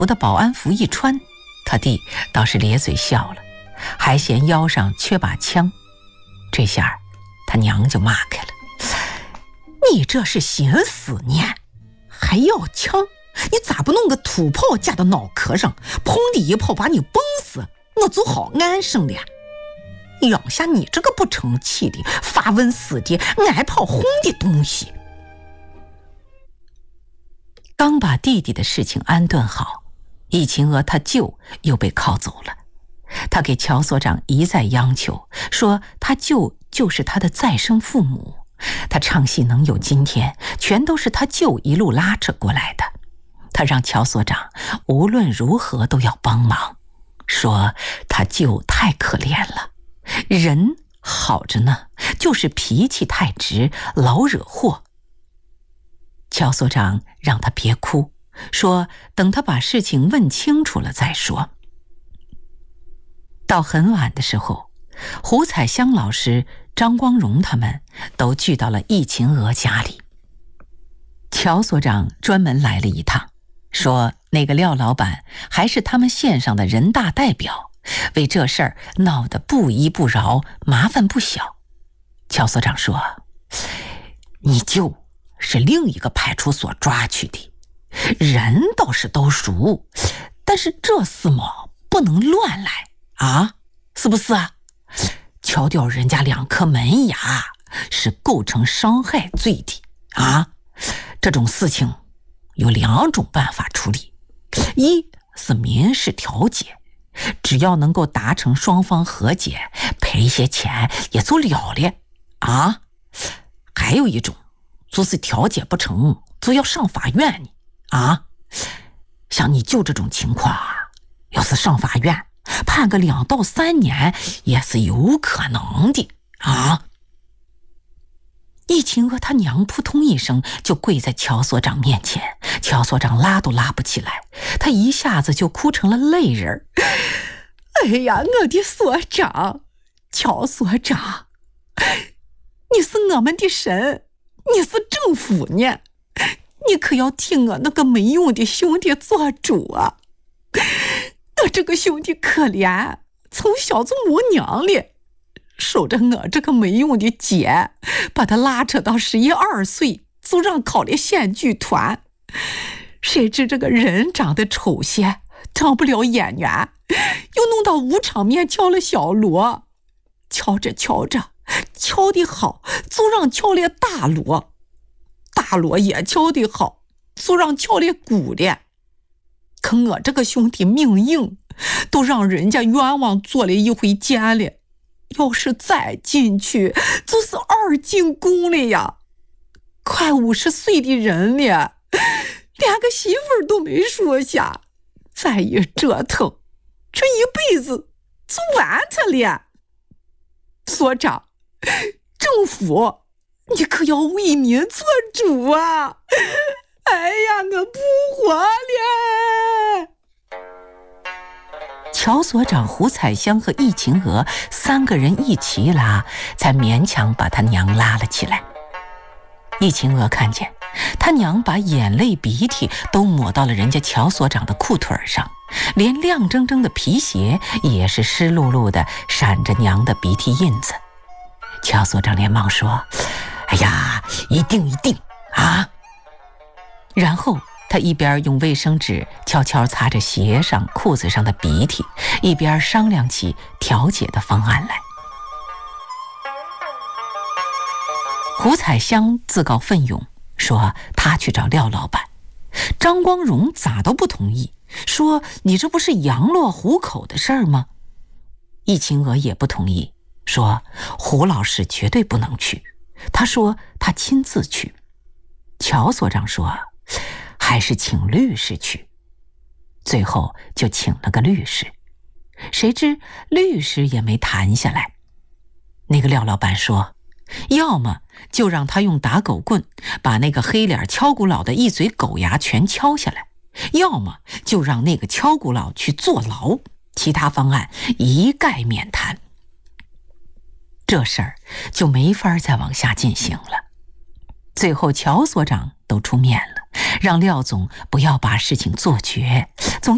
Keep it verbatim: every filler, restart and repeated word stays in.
的保安服一穿，他弟倒是咧嘴笑了，还嫌腰上缺把枪。这下他娘就骂开了：你这是寻死呢，还要枪？你咋不弄个土炮架到脑壳上，砰的一炮把你崩死，我就好安生了。养下你这个不成器的发问死的挨炮轰的东西。刚把弟弟的事情安顿好，易秦娥他舅又被铐走了。他给乔所长一再央求，说他舅就是他的再生父母，他唱戏能有今天，全都是他舅一路拉扯过来的。他让乔所长无论如何都要帮忙，说他舅太可怜了，人好着呢，就是脾气太直，老惹祸。乔所长让他别哭，说等他把事情问清楚了再说。到很晚的时候，胡彩香老师、张光荣他们都聚到了易秦娥家里。乔所长专门来了一趟，说那个廖老板还是他们县上的人大代表，为这事儿闹得不依不饶，麻烦不小。乔所长说：你舅是另一个派出所抓去的，人倒是都熟，但是这厮么不能乱来啊，是不是啊？敲掉人家两颗门牙是构成伤害罪的啊！这种事情有两种办法处理，一是民事调解，只要能够达成双方和解，赔些钱也就了了啊。还有一种就是调解不成就要上法院呢啊。像你舅这种情况啊，要是上法院判个两到三年也是有可能的啊。易秦娥他娘扑通一声就跪在乔所长面前，乔所长拉都拉不起来，他一下子就哭成了泪人。哎呀，我的所长，乔所长，你是我们的神，你是政府呢，你可要替我那个没用的兄弟做主啊！我这个兄弟可怜，从小就没娘了，守着我这个没用的姐，把他拉扯到十一二岁就让考了县剧团，谁知这个人长得丑些，当不了演员，又弄到舞场面敲了小锣，敲着敲着敲得好，就让敲了大锣，大锣也敲得好，就让敲了鼓了。可我这个兄弟命硬，都让人家冤枉做了一回监了，要是再进去就是二进宫了呀。快五十岁的人了，连个媳妇都没说下，再一折腾，这一辈子就完他了。所长，政府，你可要为民做主啊！哎呀，我不活了！乔所长、胡彩香和易秦娥三个人一起拉，才勉强把他娘拉了起来。易秦娥看见他娘把眼泪鼻涕都抹到了人家乔所长的裤腿上，连亮铮铮的皮鞋也是湿漉漉的，闪着娘的鼻涕印子。乔所长连忙说：哎呀，一定一定啊！然后他一边用卫生纸悄悄擦着鞋上裤子上的鼻涕，一边商量起调解的方案来。胡彩香自告奋勇说他去找廖老板，张光荣咋都不同意，说你这不是羊落虎口的事儿吗？易秦娥也不同意，说胡老师绝对不能去，他说他亲自去。乔所长说还是请律师去，最后就请了个律师，谁知律师也没谈下来。那个廖老板说，要么就让他用打狗棍把那个黑脸敲鼓佬的一嘴狗牙全敲下来，要么就让那个敲鼓佬去坐牢，其他方案一概免谈。这事儿就没法再往下进行了。最后乔所长都出面了，让廖总不要把事情做绝，总